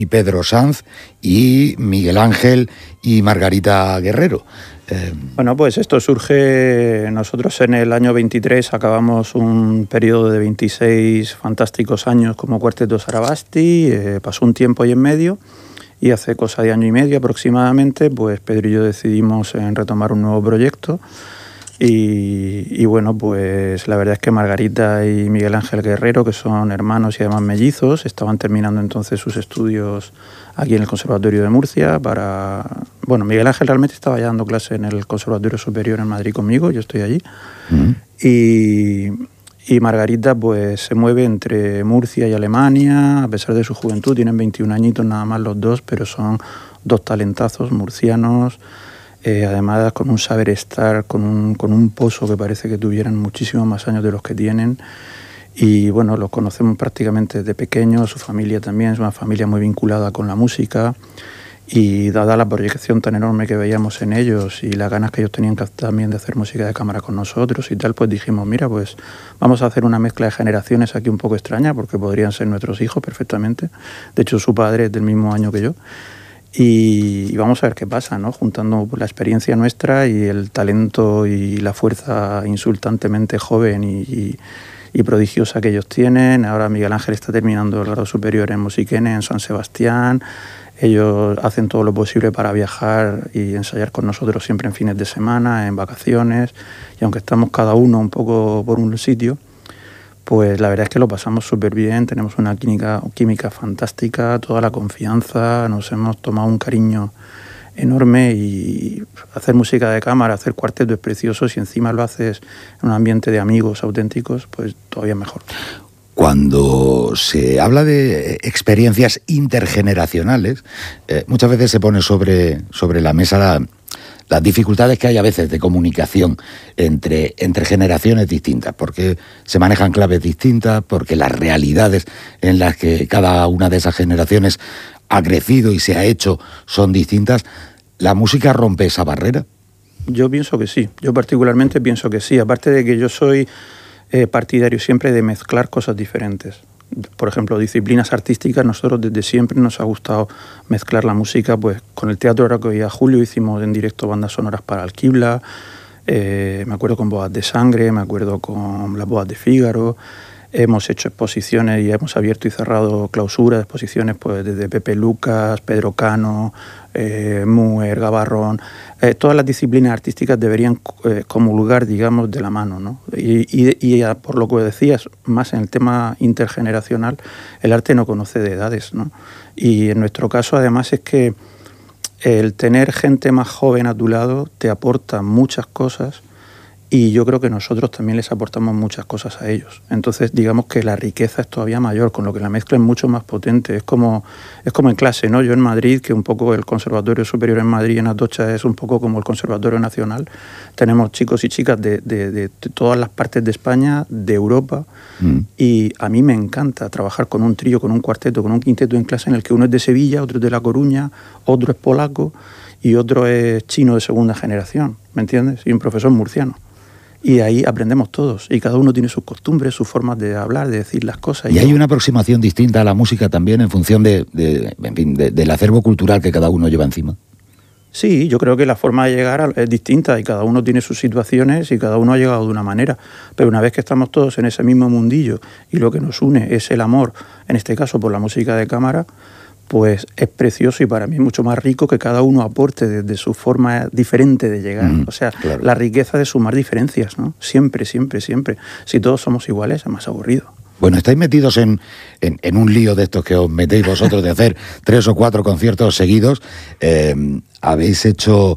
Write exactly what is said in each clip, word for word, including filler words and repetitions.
y Pedro Sanz y Miguel Ángel y Margarita Guerrero. Eh... Bueno, pues esto surge, nosotros en el año veintitrés acabamos un periodo de veintiséis fantásticos años como Cuarteto Sarabasti, eh, pasó un tiempo ahí en medio y hace cosa de año y medio aproximadamente, pues Pedro y yo decidimos en retomar un nuevo proyecto. Y, y bueno, pues la verdad es que Margarita y Miguel Ángel Guerrero, que son hermanos y además mellizos, estaban terminando entonces sus estudios aquí en el Conservatorio de Murcia para... Bueno, Miguel Ángel realmente estaba ya dando clase en el Conservatorio Superior en Madrid conmigo, yo estoy allí. Uh-huh. Y, y Margarita pues se mueve entre Murcia y Alemania, a pesar de su juventud, tienen veintiún añitos nada más los dos, pero son dos talentazos murcianos. Eh, además con un saber estar, con un, con un pozo que parece que tuvieran muchísimos más años de los que tienen. Y bueno, los conocemos prácticamente desde pequeños, su familia también es una familia muy vinculada con la música, y dada la proyección tan enorme que veíamos en ellos y las ganas que ellos tenían también de hacer música de cámara con nosotros y tal, pues dijimos, mira, pues vamos a hacer una mezcla de generaciones aquí un poco extraña, porque podrían ser nuestros hijos perfectamente. De hecho, su padre es del mismo año que yo. Y, y vamos a ver qué pasa, ¿no? Juntando la experiencia nuestra y el talento y la fuerza insultantemente joven y, y, y prodigiosa que ellos tienen. Ahora Miguel Ángel está terminando el grado superior en Musiquene, en San Sebastián. Ellos hacen todo lo posible para viajar y ensayar con nosotros siempre en fines de semana, en vacaciones. Y aunque estamos cada uno un poco por un sitio, pues la verdad es que lo pasamos súper bien, tenemos una química, química fantástica, toda la confianza, nos hemos tomado un cariño enorme, y hacer música de cámara, hacer cuarteto es precioso, si encima lo haces en un ambiente de amigos auténticos, pues todavía mejor. Cuando se habla de experiencias intergeneracionales, eh, muchas veces se pone sobre, sobre la mesa la... las dificultades que hay a veces de comunicación entre, entre generaciones distintas, porque se manejan claves distintas, porque las realidades en las que cada una de esas generaciones ha crecido y se ha hecho son distintas. ¿La música rompe esa barrera? Yo pienso que sí, yo particularmente pienso que sí, aparte de que yo soy eh, partidario siempre de mezclar cosas diferentes. Por ejemplo, disciplinas artísticas, nosotros desde siempre nos ha gustado mezclar la música, pues con el teatro, ahora que oía Julio, hicimos en directo bandas sonoras para Alquibla, eh, me acuerdo con Bodas de Sangre, me acuerdo con Las Bodas de Fígaro, hemos hecho exposiciones y hemos abierto y cerrado clausuras, exposiciones pues desde Pepe Lucas, Pedro Cano, eh, Muer, Gavarrón, eh, todas las disciplinas artísticas deberían eh, comulgar, digamos, de la mano, ¿no? Y, y, y por lo que decías, más en el tema intergeneracional, el arte no conoce de edades, ¿no? Y en nuestro caso, además, es que el tener gente más joven a tu lado te aporta muchas cosas, y yo creo que nosotros también les aportamos muchas cosas a ellos. Entonces, digamos que la riqueza es todavía mayor, con lo que la mezcla es mucho más potente. Es como, es como en clase, ¿no? Yo en Madrid, que un poco el Conservatorio Superior en Madrid, en Atocha, es un poco como el Conservatorio Nacional. Tenemos chicos y chicas de, de, de, de todas las partes de España, de Europa, mm. y a mí me encanta trabajar con un trío, con un cuarteto, con un quinteto en clase en el que uno es de Sevilla, otro es de La Coruña, otro es polaco y otro es chino de segunda generación, ¿me entiendes? Y un profesor murciano. Y ahí aprendemos todos, y cada uno tiene sus costumbres, sus formas de hablar, de decir las cosas. Y, y hay una aproximación distinta a la música también en función de, de, en fin, de, del acervo cultural que cada uno lleva encima. Sí, yo creo que la forma de llegar es distinta, y cada uno tiene sus situaciones y cada uno ha llegado de una manera. Pero una vez que estamos todos en ese mismo mundillo y lo que nos une es el amor, en este caso por la música de cámara, pues es precioso, y para mí es mucho más rico que cada uno aporte desde su forma diferente de llegar. Mm, o sea, claro. La riqueza de sumar diferencias, ¿no? Siempre, siempre, siempre. Si todos somos iguales, es más aburrido. Bueno, estáis metidos en, en, en un lío de estos que os metéis vosotros de hacer tres o cuatro conciertos seguidos. Eh, habéis hecho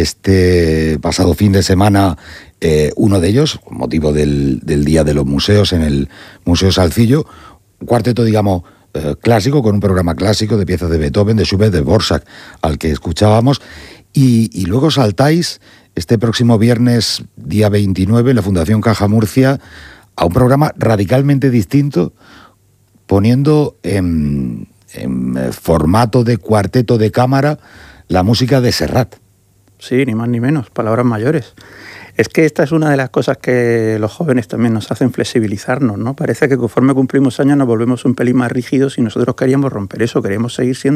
este pasado fin de semana eh, uno de ellos, con motivo del, del Día de los Museos en el Museo Salcillo. Un cuarteto, digamos, clásico, con un programa clásico de piezas de Beethoven, de Schubert, de Dvorak, al que escuchábamos, y, y luego saltáis este próximo viernes, día veintinueve, en la Fundación Caja Murcia, a un programa radicalmente distinto, poniendo en, en formato de cuarteto de cámara la música de Serrat. Sí, ni más ni menos, palabras mayores. Es que esta es una de las cosas que los jóvenes también nos hacen flexibilizarnos, ¿no? Parece que conforme cumplimos años nos volvemos un pelín más rígidos y nosotros queríamos romper eso, queríamos seguir siendo